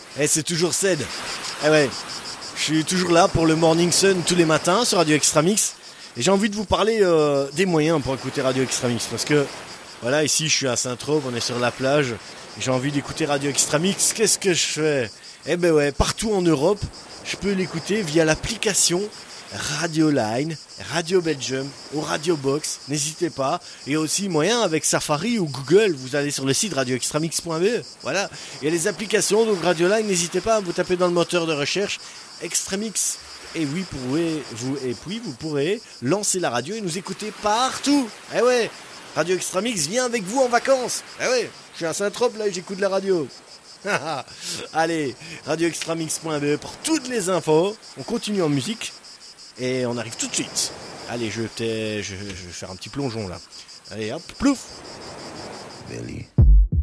C'est toujours Ced. Ouais, je suis toujours là pour le Morning Sun tous les matins sur Radio Extra Mix. Et j'ai envie de vous parler des moyens pour écouter Radio Extra Mix. Parce que, voilà, ici je suis à Saint-Tropez, on est sur la plage. Et j'ai envie d'écouter Radio Extra Mix. Qu'est-ce que je fais ? Partout en Europe, je peux l'écouter via l'application Radio Line, Radio Belgium ou Radio Box, n'hésitez pas. Et aussi moyen avec Safari ou Google, vous allez sur le site radioextramix.be. Voilà, il y a les applications, donc Radio Line, n'hésitez pas, vous tapez dans le moteur de recherche Extramix. Et oui, vous pourrez lancer la radio et nous écouter partout. Radio Extramix vient avec vous en vacances. Je suis à Saint-Tropez là et j'écoute la radio. Allez, radioextramix.be pour toutes les infos. On continue en musique. Et on arrive tout de suite. Allez, je vais faire un petit plongeon là. Allez, hop, plouf. Billy.